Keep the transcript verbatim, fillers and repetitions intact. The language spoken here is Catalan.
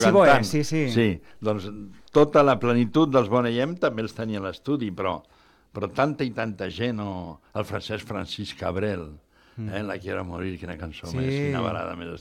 Chivoé, sí, sí. Sí, doncs tota la plenitud dels Boney M també els tenia a l'estudi, però, però tanta i tanta gent, o el francès Francis Cabrel, eh, La quiero morir, quina cançó Sí. més, quina balada més